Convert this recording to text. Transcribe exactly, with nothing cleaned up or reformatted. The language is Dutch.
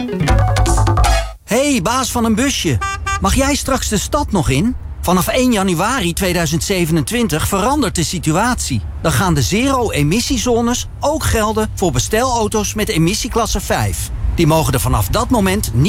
Hey, baas van een busje. Mag jij straks de stad nog in? Vanaf één januari tweeduizend zevenentwintig verandert de situatie. Dan gaan de zero-emissiezones ook gelden voor bestelauto's met emissieklasse vijf. Die mogen er vanaf dat moment niet